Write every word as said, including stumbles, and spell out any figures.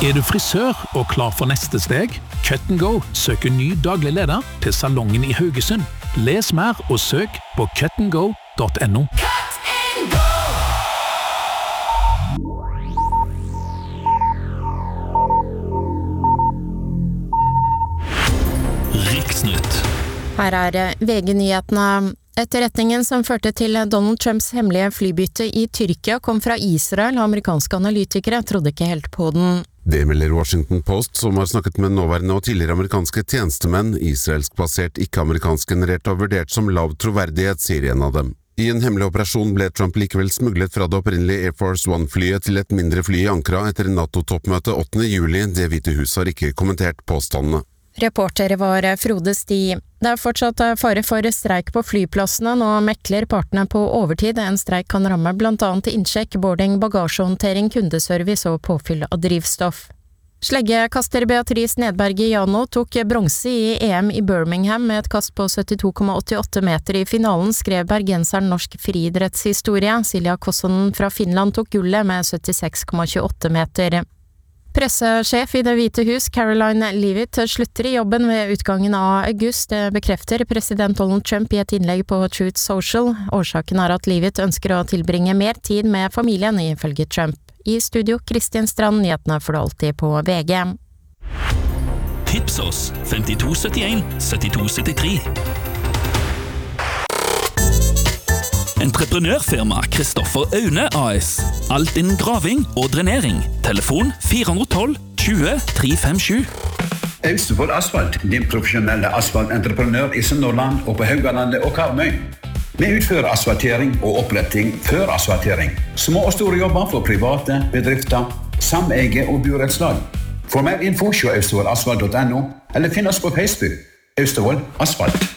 Er du frisør og klar for neste steg? Cut and Go søker ny daglig leder til salongen i Haugesund. Les mer og søk på cut and go dot no. Riksnytt. Her er V G-nyhetene. Etterretningen som førte til Donald Trumps hemmelige flybytte i Tyrkia kom fra Israel. Amerikanske analytikere trodde ikke helt på den. Det melder Washington Post, som har snakket med nåværende og tidligere amerikanske tjenestemenn. Israelsk basert, ikke-amerikansk generert og vurdert som lav troverdighet, sier en av dem. I en hemmelig operasjon ble Trump likevel smuglet fra det opprinnelige Air Force One-flyet til et mindre fly i Ankara etter NATO-toppmøte åttende juli. Det Hvite Hus har ikke kommentert påstandene. Reporter var Frode Sti. Det er fortsatt fare for streik på flyplassene. Nå mekler partene på overtid. En streik kan ramme blant annet innsjekk, boarding, bagasjehåndtering, kundeservice og påfyll av drivstoff. Sleggekaster Beatrice Nedberg Jano tok bronse i E M i Birmingham med et kast på syttito komma åttiåtte meter i finalen, skrev bergenseren norsk friidrettshistorie. Silja Kossonen fra Finland tok gullet med syttiseks komma tjueåtte meter. Pressesjef i Det Hvite Hus, Caroline Leavitt, slutter i jobben ved utgangen av august. Det bekrefter president Donald Trump i et innlegg på Truth Social. Årsaken er at Leavitt ønsker å tilbringe mer tid med familien, ifølge Trump. I studio, Kristian Strand, nyhetene får du alltid på V G. Tips oss femtito syttien syttito syttitre. Entreprenørfirma Kristoffer Aune A S. Alt innen graving og drenering. Telefon fire ett to tjue tre fem sju. Austevoll Asfalt, din profesjonelle asfaltentreprenør i Sunnhordland og på Haugalandet og Karmøy. Vi utfører asfaltering og oppretting før asfaltering. Små og store jobber for private, bedrifter, sameie og burettslag. For mer info se austevoll asfalt dot no eller finn oss på Facebook. Austevoll Asfalt.